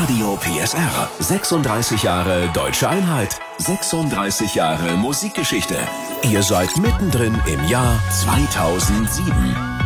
Radio PSR. 36 Jahre Deutsche Einheit. 36 Jahre Musikgeschichte. Ihr seid mittendrin im Jahr 2007.